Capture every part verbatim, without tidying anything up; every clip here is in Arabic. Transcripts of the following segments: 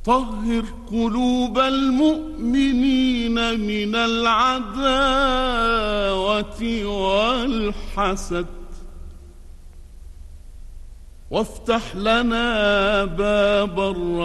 طهر قلوب المؤمنين من العداوة والحسد، وافتح لنا باب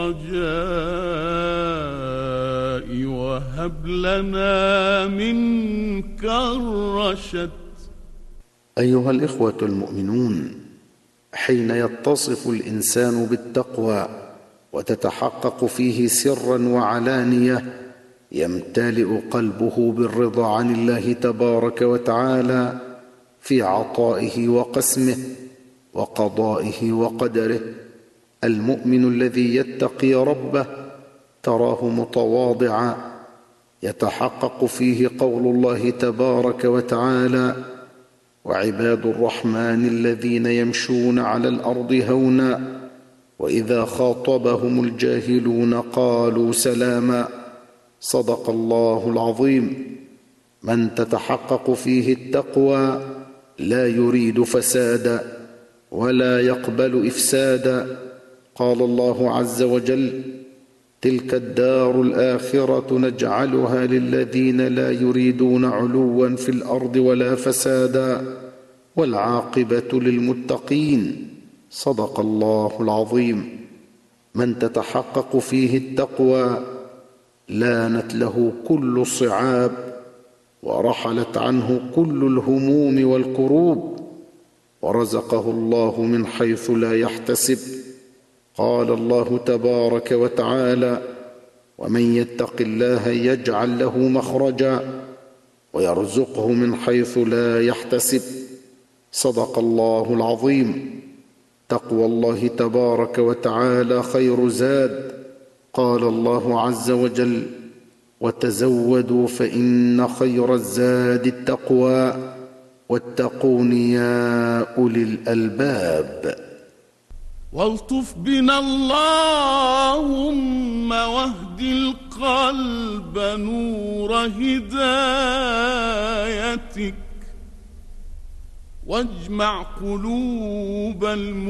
الرجاء وهب لنا منك الرشد. أيها الإخوة المؤمنون، حين يتصف الإنسان بالتقوى وتتحقق فيه سرا وعلانية، يمتلئ قلبه بالرضا عن الله تبارك وتعالى في عطائه وقسمه وقضائه وقدره. المؤمن الذي يتقي ربه تراه متواضعا، يتحقق فيه قول الله تبارك وتعالى: وعباد الرحمن الذين يمشون على الأرض هونا وإذا خاطبهم الجاهلون قالوا سلاما. صدق الله العظيم. من تتحقق فيه التقوى لا يريد فسادا ولا يقبل إفسادا. قال الله عز وجل: تلك الدار الآخرة نجعلها للذين لا يريدون علوا في الأرض ولا فسادا والعاقبة للمتقين. صدق الله العظيم. من تتحقق فيه التقوى لانت له كل الصعاب ورحلت عنه كل الهموم والكروب، ورزقه الله من حيث لا يحتسب. قال الله تبارك وتعالى: ومن يتق الله يجعل له مخرجا ويرزقه من حيث لا يحتسب. صدق الله العظيم. تقوى الله تبارك وتعالى خير زاد. قال الله عز وجل: وتزودوا فإن خير الزاد التقوى واتقون يا أولي الألباب. والطف بنا اللهم واهد القلب نور هدايتك، واجمع قلوب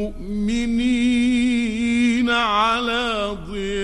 المؤمنين على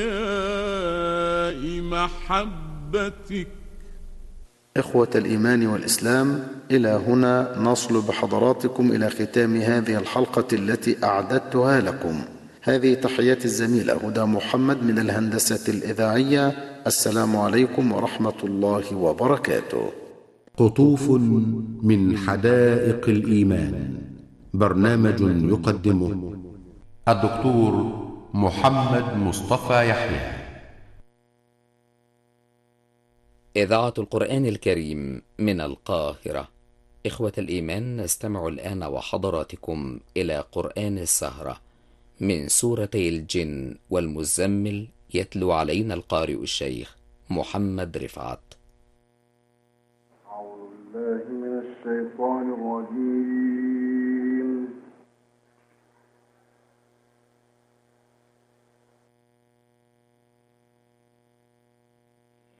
ضياء محبتك. إخوة الإيمان والإسلام، إلى هنا نصل بحضراتكم إلى ختام هذه الحلقة التي أعددتها لكم. هذه تحيات الزميلة هدى محمد من الهندسة الإذاعية. السلام عليكم ورحمة الله وبركاته. قطوف من حدائق الإيمان، برنامج يقدمه الدكتور محمد مصطفى يحيى. إذاعة القرآن الكريم من القاهرة. إخوة الإيمان، نستمع الآن وحضراتكم إلى قرآن السهرة من سورتي الجن والمزمل، يتلو علينا القارئ الشيخ محمد رفعت. أعوذ بالله من الشيطان الرجيم.